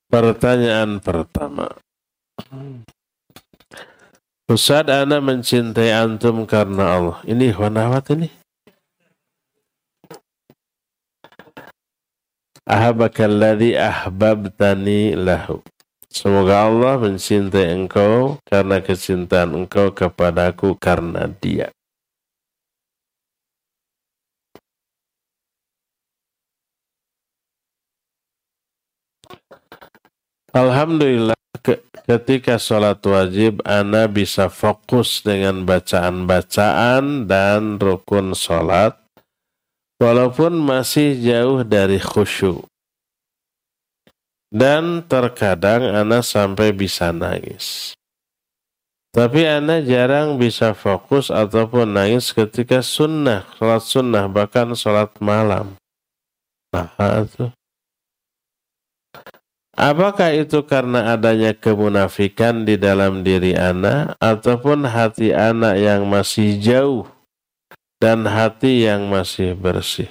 Pertanyaan pertama. Ustaz, ana mencintai antum karena Allah. Ini wanawat ini. Ahabakalladzi ahbabtani lahu. Semoga Allah mencintai engkau karena kecintaan engkau kepadaku karena Dia. Alhamdulillah ketika sholat wajib ana bisa fokus dengan bacaan-bacaan dan rukun sholat walaupun masih jauh dari khusyuk. Dan terkadang ana sampai bisa nangis. Tapi ana jarang bisa fokus ataupun nangis ketika sholat sunnah, bahkan sholat malam. Nah, itu. Apakah itu karena adanya kemunafikan di dalam diri ana ataupun hati ana yang masih jauh dan hati yang masih bersih?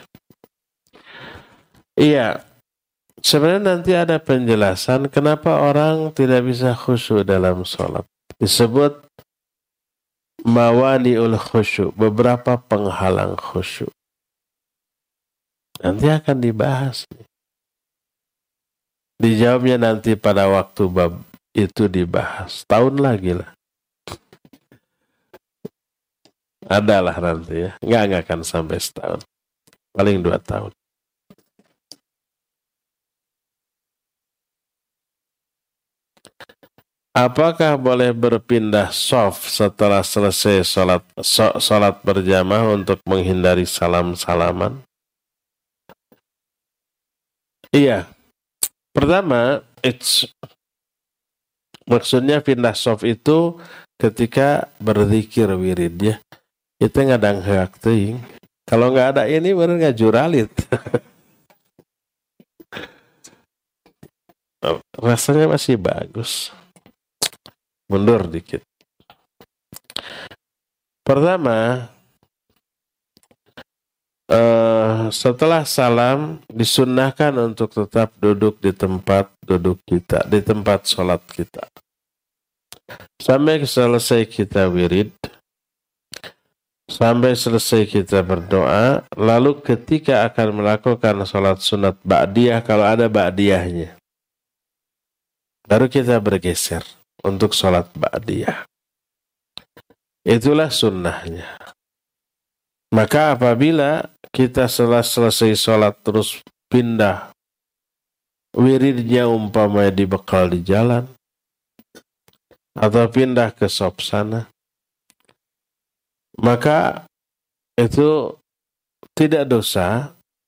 Iya, sebenarnya nanti ada penjelasan kenapa orang tidak bisa khusyuk dalam sholat. Disebut mawani'ul khusyuk, beberapa penghalang khusyuk. Nanti akan dibahas. Dijawabnya nanti pada waktu bab itu dibahas. Tahun lagi lah. Adalah nanti ya. Enggak akan sampai setahun. Paling 2 tahun. Apakah boleh berpindah shaf setelah selesai sholat berjamaah untuk menghindari salam-salaman? Iya. Pertama, maksudnya pindah shaf itu ketika berzikir wiridnya. Itu ngadang hak teuing. Kalau nggak ada ini bener nggak juralit. Rasanya masih bagus. Mundur dikit. Pertama, setelah salam disunnahkan untuk tetap duduk di tempat duduk kita, di tempat sholat kita. Sampai selesai kita wirid, sampai selesai kita berdoa, lalu ketika akan melakukan sholat sunat ba'diyah, kalau ada ba'diyahnya, baru kita bergeser untuk sholat ba'diyah. Itulah sunnahnya. Maka apabila kita setelah selesai sholat terus pindah wiridnya umpamanya dibekal di jalan atau pindah ke shop sana, maka itu tidak dosa,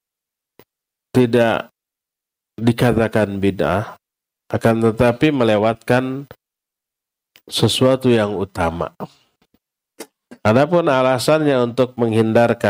tidak dikatakan bid'ah, akan tetapi melewatkan sesuatu yang utama. Adapun alasannya untuk menghindarkan